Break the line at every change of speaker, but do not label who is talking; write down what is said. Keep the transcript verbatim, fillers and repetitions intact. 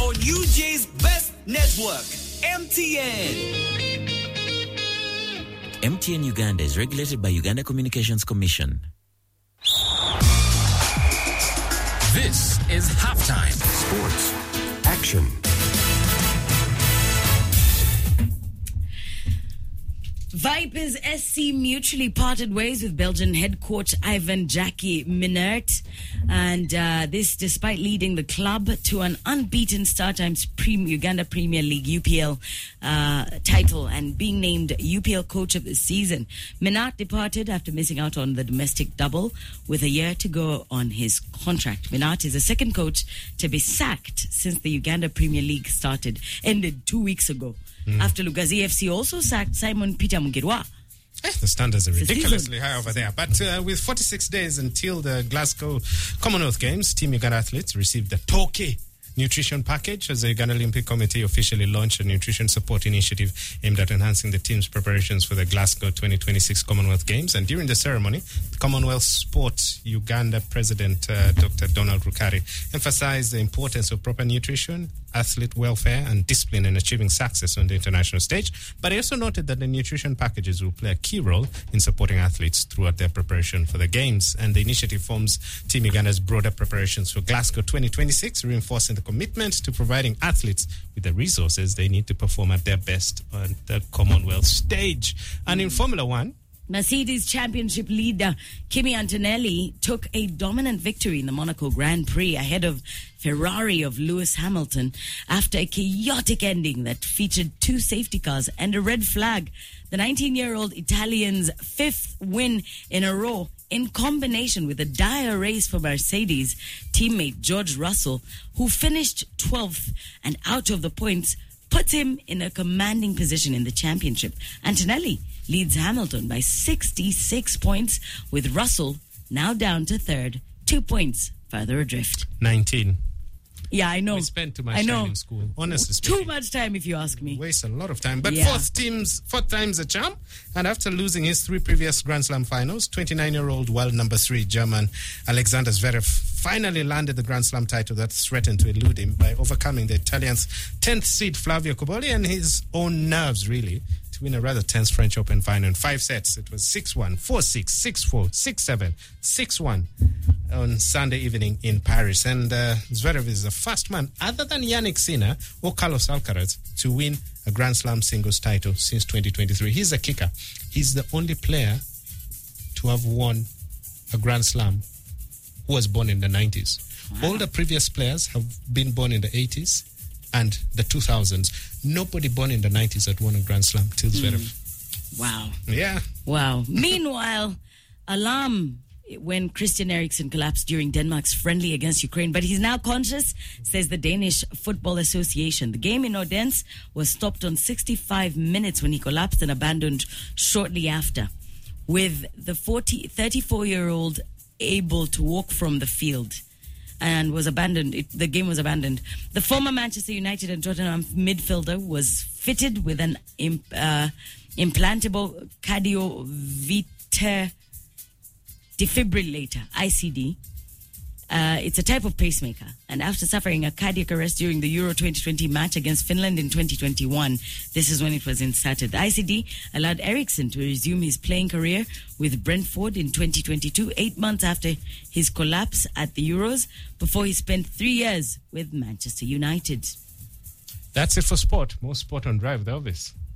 on U J's best network, M T N.
M T N Uganda is regulated by Uganda Communications Commission.
This is Halftime.
Sports. Action.
Vipers S C mutually parted ways with Belgian head coach Ivan Jackie Minnaert, and uh, this despite leading the club to an unbeaten StarTimes Prem- Uganda Premier League U P L uh, title and being named U P L Coach of the Season. Minnaert departed after missing out on the domestic double with a year to go on his contract. Minnaert is the second coach to be sacked since the Uganda Premier League started, ended two weeks ago. Mm. After Lugazi F C also sacked Simon Peter Mugirwa.
Eh, the standards are ridiculously high over there. But uh, with forty-six days until the Glasgow Commonwealth Games, Team Uganda athletes received the Toke nutrition package as the Uganda Olympic Committee officially launched a nutrition support initiative aimed at enhancing the team's preparations for the Glasgow twenty twenty-six Commonwealth Games. And during the ceremony, the Commonwealth Sport Uganda President uh, Doctor Donald Rukari emphasized the importance of proper nutrition, athlete welfare and discipline in achieving success on the international stage. But he also noted that the nutrition packages will play a key role in supporting athletes throughout their preparation for the Games. And the initiative forms Team Uganda's broader preparations for Glasgow twenty twenty-six, reinforcing the commitment to providing athletes with the resources they need to perform at their best on the Commonwealth stage. And in Formula One,
Mercedes Championship leader Kimi Antonelli took a dominant victory in the Monaco Grand Prix ahead of Ferrari of Lewis Hamilton after a chaotic ending that featured two safety cars and a red flag. The nineteen-year-old Italian's fifth win in a row in combination with a dire race for Mercedes teammate George Russell, who finished twelfth and out of the points, puts him in a commanding position in the championship. Antonelli leads Hamilton by sixty-six points, with Russell now down to third, two points further adrift.
nineteen.
Yeah, I know.
We spent too much
I know.
time in school, honestly speaking.
Too much time, if you ask me.
Waste a lot of time. But
Yeah.
fourth teams, fourth time's a charm. And after losing his three previous Grand Slam finals, twenty-nine-year-old world number three German Alexander Zverev finally landed the Grand Slam title that threatened to elude him by overcoming the Italian's tenth seed Flavio Cobolli and his own nerves, really, to win a rather tense French Open final in five sets. It was six one, four six, six four, six seven, six one on Sunday evening in Paris. And uh, Zverev is the first man, other than Yannick Sinner or Carlos Alcaraz, to win a Grand Slam singles title since twenty twenty-three. He's a kicker. He's the only player to have won a Grand Slam who was born in the nineties. Wow. All the previous players have been born in the eighties and the two thousands. Nobody born in the nineties had won a Grand Slam till Zverev.
Mm. Wow.
Yeah.
Wow. Meanwhile, alarm when Christian Eriksen collapsed during Denmark's friendly against Ukraine, but he's now conscious, says the Danish Football Association. The game in Odense was stopped on sixty-five minutes when he collapsed and abandoned shortly after, with the forty, thirty-four-year-old able to walk from the field and was abandoned. It, the game was abandoned. The former Manchester United and Tottenham midfielder was fitted with an imp, uh, implantable cardioverter defibrillator, I C D. Uh, it's a type of pacemaker. And after suffering a cardiac arrest during the Euro twenty twenty match against Finland in twenty twenty-one, this is when it was inserted. The I C D allowed Eriksen to resume his playing career with Brentford in twenty twenty-two, eight months after his collapse at the Euros, before he spent three years with Manchester United.
That's it for sport. More sport on Drive, though, Elvis.